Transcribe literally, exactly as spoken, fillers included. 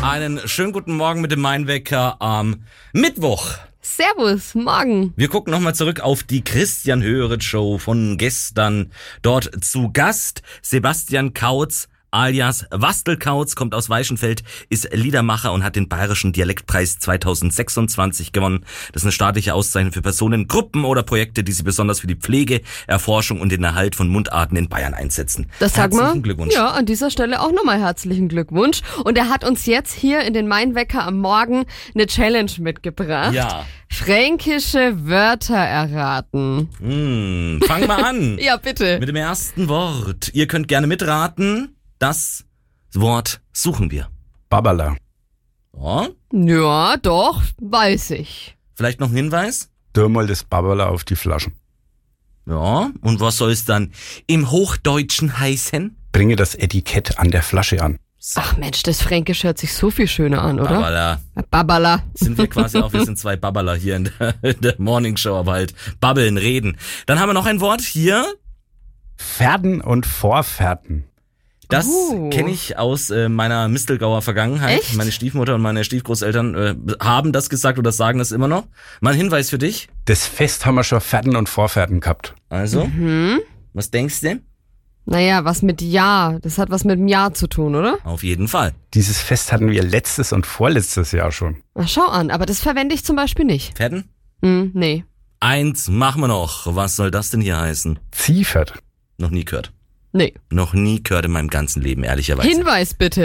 Einen schönen guten Morgen mit dem Mainwecker am Mittwoch. Servus, morgen. Wir gucken nochmal zurück auf die Christian Hörig Show von gestern. Dort zu Gast Sebastian Kautz alias Wastelkautz, kommt aus Weichenfeld, ist Liedermacher und hat den Bayerischen Dialektpreis zweitausendsechsundzwanzig gewonnen. Das ist eine staatliche Auszeichnung für Personen, Gruppen oder Projekte, die sich besonders für die Pflege, Erforschung und den Erhalt von Mundarten in Bayern einsetzen. Das sag mal. Herzlichen Glückwunsch. Ja, an dieser Stelle auch nochmal herzlichen Glückwunsch. Und er hat uns jetzt hier in den Mainwecker am Morgen eine Challenge mitgebracht. Ja. Fränkische Wörter erraten. Hm, fang mal an. Ja, bitte. Mit dem ersten Wort. Ihr könnt gerne mitraten. Das Wort suchen wir. Babala. Ja, Ja, doch, weiß ich. vielleicht noch ein Hinweis? Tu mal das Babala auf die Flaschen. Ja, und was soll es dann im Hochdeutschen heißen? Bringe das Etikett an der Flasche an. Ach Mensch, das Fränkisch hört sich so viel schöner an, oder? Babala. Babala. Sind wir quasi auch, wir sind zwei Babbaler hier in der, in der Morningshow, aber halt babbeln, reden. Dann haben wir noch ein Wort hier. Pferden und Vorfährten. Das Oh. kenne ich aus äh, meiner Mistelgauer Vergangenheit. Echt? Meine Stiefmutter und meine Stiefgroßeltern äh, haben das gesagt oder sagen das immer noch. Mal ein Hinweis für dich. Das Fest haben wir schon Pferden und Vorfährten gehabt. Also, Hm? was denkst du? Naja, was mit Ja. Das hat was mit dem Ja zu tun, oder? Auf jeden Fall. Dieses Fest hatten wir letztes und vorletztes Jahr schon. Ach, schau an, aber das verwende ich zum Beispiel nicht. Pferden? Hm, nee. Eins machen wir noch. Was soll das denn hier heißen? Ziefert. Noch nie gehört. Nee. Noch nie gehört in meinem ganzen Leben, ehrlicherweise. Hinweis bitte.